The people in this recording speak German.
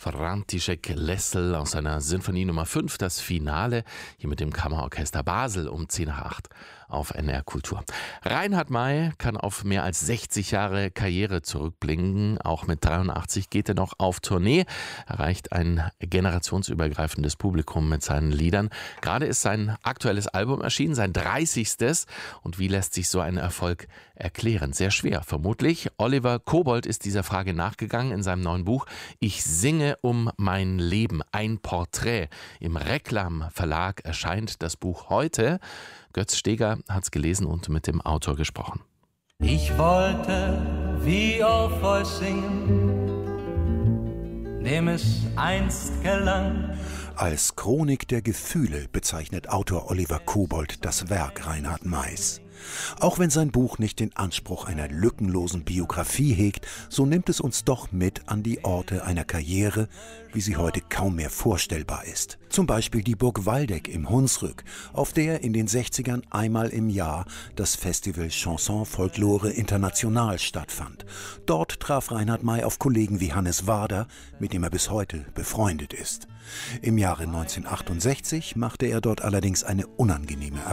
František Lessel aus seiner Sinfonie Nummer 5, das Finale, hier mit dem Kammerorchester Basel um 10 nach 8 auf NR Kultur. Reinhard May kann auf mehr als 60 Jahre Karriere zurückblicken. Auch mit 83 geht er noch auf Tournee, erreicht ein generationsübergreifendes Publikum mit seinen Liedern. Gerade ist sein aktuelles Album erschienen, sein 30. Und wie lässt sich so ein Erfolg erklären? Sehr schwer, vermutlich. Oliver Kobold ist dieser Frage nachgegangen in seinem neuen Buch Ich singe um mein Leben, ein Porträt. Im Reklam Verlag erscheint das Buch heute. Götz Steger hat es gelesen und mit dem Autor gesprochen. Ich wollte wie Orpheus singen, dem es einst gelang. Als Chronik der Gefühle bezeichnet Autor Oliver Kobold das Werk Reinhard Mays. Auch wenn sein Buch nicht den Anspruch einer lückenlosen Biografie hegt, so nimmt es uns doch mit an die Orte einer Karriere, wie sie heute kaum mehr vorstellbar ist. Zum Beispiel die Burg Waldeck im Hunsrück, auf der in den 60ern einmal im Jahr das Festival Chanson Folklore International stattfand. Dort traf Reinhard May auf Kollegen wie Hannes Wader, mit dem er bis heute befreundet ist. Im Jahre 1968 machte er dort allerdings eine unangenehme